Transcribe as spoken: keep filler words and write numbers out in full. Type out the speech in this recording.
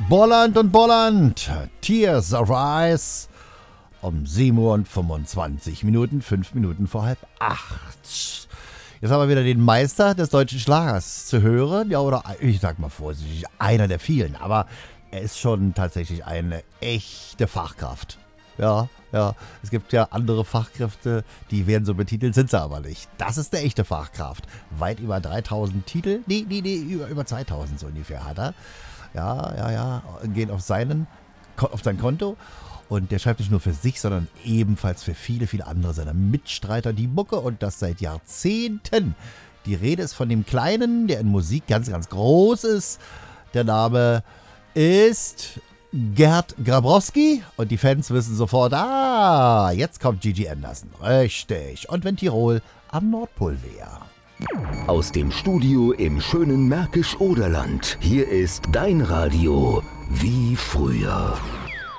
Bolland und Bolland, Tears of Ice, um sieben Uhr und fünfundzwanzig Minuten, fünf Minuten vor halb acht. Jetzt haben wir wieder den Meister des deutschen Schlagers zu hören, ja, oder ich sag mal vorsichtig, einer der vielen, aber er ist schon tatsächlich eine echte Fachkraft. Ja, ja, es gibt ja andere Fachkräfte, die werden so betitelt, sind sie aber nicht. Das ist eine echte Fachkraft. Weit über dreitausend Titel, nee, nee, nee, über, über zweitausend so ungefähr hat er. Ja, ja, ja, gehen auf, seinen, auf sein Konto. Und der schreibt nicht nur für sich, sondern ebenfalls für viele, viele andere seiner Mitstreiter die Mucke und das seit Jahrzehnten. Die Rede ist von dem Kleinen, der in Musik ganz, ganz groß ist. Der Name ist Gerd Grabrowski und die Fans wissen sofort, ah, jetzt kommt Gigi Anderson. Richtig. Und wenn Tirol am Nordpol wäre. Aus dem Studio im schönen Märkisch-Oderland. Hier ist dein Radio wie früher.